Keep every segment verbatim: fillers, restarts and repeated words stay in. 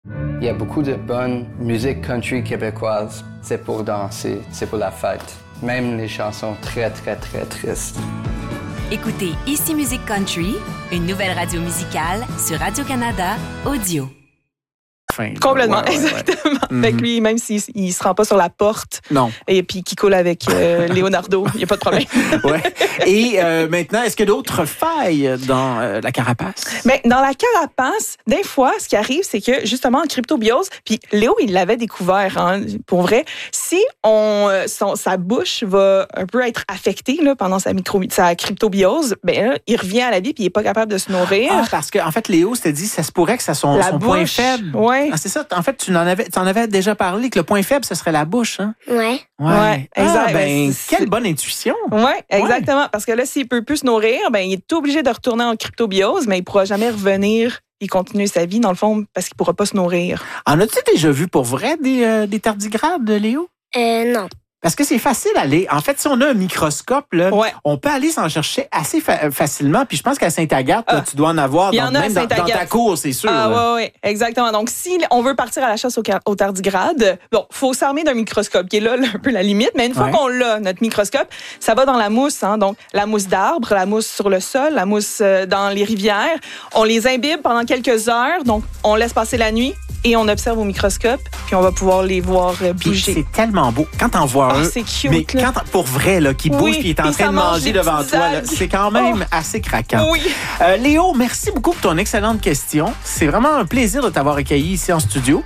Il y a beaucoup de bonne musique country québécoise. C'est pour danser, c'est pour la fête. Même les chansons très, très, très tristes. Écoutez Ici Musique Country, une nouvelle radio musicale sur Radio-Canada Audio. Fin, Complètement, ouais, ouais, exactement. ouais. Fait que lui, même s'il ne se rend pas sur la porte, non. Et puis qu'il coule avec euh, Leonardo, il n'y a pas de problème. ouais. Et euh, maintenant, est-ce qu'il y a d'autres failles dans euh, la carapace? Mais dans la carapace, des fois, ce qui arrive, c'est que justement en cryptobiose, puis Léo, il l'avait découvert, hein, pour vrai, si on, son, sa bouche va un peu être affectée là, pendant sa, micro, sa cryptobiose, ben là, il revient à la vie puis il n'est pas capable de se nourrir. Ah, parce qu'en en fait, Léo s'était dit ça se pourrait que ça son, la son bouche, point faible. Ouais. Ah, c'est ça. En fait, tu en avais, tu en avais déjà parlé que le point faible, ce serait la bouche. Hein? Ouais. Ouais. ouais exact. Ah, ben, c'est... quelle bonne intuition. Oui, exactement. Ouais. Parce que là, s'il peut plus se nourrir, ben, il est obligé de retourner en cryptobiose, mais il ne pourra jamais revenir et continuer sa vie, dans le fond, parce qu'il ne pourra pas se nourrir. En as-tu déjà vu pour vrai des, euh, des tardigrades, Léo? Euh, non. Parce que c'est facile à aller. En fait, si on a un microscope, là, ouais. on peut aller s'en chercher assez fa- facilement. Puis je pense qu'à Sainte-Agathe, ah, là, tu dois en avoir dans, en a même dans, dans ta cour, c'est sûr. Ah oui, oui, exactement. Donc, si on veut partir à la chasse aux, aux tardigrades, bon, il faut s'armer d'un microscope qui est là, là un peu la limite. Mais une fois ouais. qu'on l'a, notre microscope, ça va dans la mousse. Hein, donc, la mousse d'arbre, la mousse sur le sol, la mousse dans les rivières. On les imbibe pendant quelques heures. Donc, on laisse passer la nuit. Et on observe au microscope, puis on va pouvoir les voir bouger. C'est tellement beau. Quand t'en vois oh, un, c'est cute, mais là. quand pour vrai, là, qui bouge, oui, puis il est en train de manger devant toi, là, c'est quand même oh. assez craquant. Oui. Euh, Léo, merci beaucoup pour ton excellente question. C'est vraiment un plaisir de t'avoir accueilli ici en studio.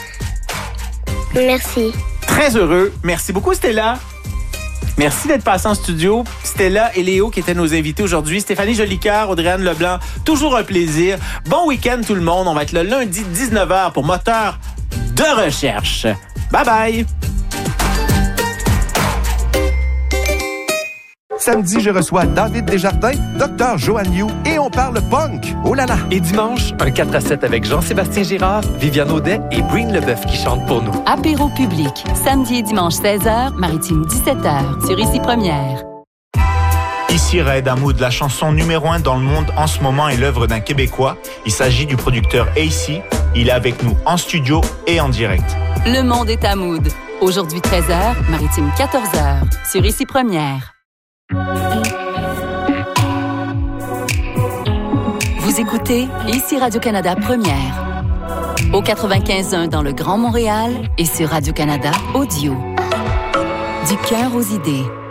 Merci. Très heureux. Merci beaucoup, Stella. Merci d'être passé en studio. Stella et Léo qui étaient nos invités aujourd'hui. Stéphanie Jolicoeur, Audrey-Anne Leblanc, toujours un plaisir. Bon week-end tout le monde. On va être le lundi dix-neuf heures pour Moteur de recherche. Bye bye. Samedi, je reçois David Desjardins, Docteur Joanne Yu et on parle punk. Oh là là! Et dimanche, un quatre à sept avec Jean-Sébastien Girard, Viviane Audet et Breen Leboeuf qui chantent pour nous. Apéro public, samedi et dimanche seize heures, Maritime dix-sept heures, sur Ici Première. Ici Raed Hamoud, la chanson numéro un dans le monde en ce moment est l'œuvre d'un Québécois. Il s'agit du producteur A C. Il est avec nous en studio et en direct. Le monde est à Mood. Aujourd'hui treize heures, Maritime quatorze heures, sur Ici Première. Vous écoutez Ici Radio-Canada Première. Au quatre-vingt-quinze un dans le Grand Montréal et sur Radio-Canada Audio. Du cœur aux idées.